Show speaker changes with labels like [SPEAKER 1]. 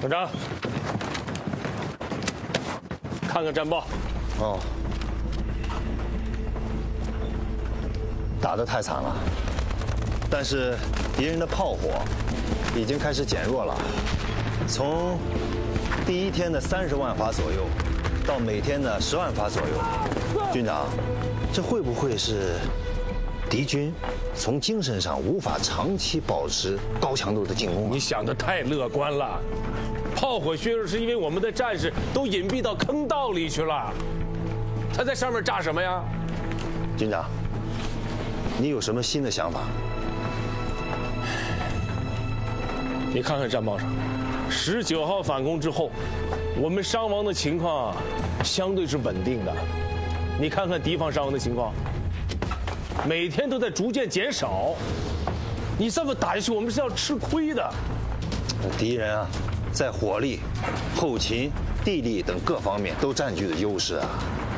[SPEAKER 1] 团长，看看战报。
[SPEAKER 2] 哦，打得太惨了，但是敌人的炮火已经开始减弱了，从第一天的30万发左右，到每天的10万发左右。军长，这会不会是敌军从精神上无法长期保持高强度的进攻啊？
[SPEAKER 1] 你想得太乐观了，炮火削弱是因为我们的战士都隐蔽到坑道里去了，他在上面炸什么呀？
[SPEAKER 2] 军长，你有什么新的想法？
[SPEAKER 1] 你看看战报上，19号反攻之后，我们伤亡的情况相对是稳定的。你看看敌方伤亡的情况，每天都在逐渐减少。你这么打下去，我们是要吃亏的。
[SPEAKER 2] 敌人啊，在火力、后勤、地利等各方面都占据了优势啊。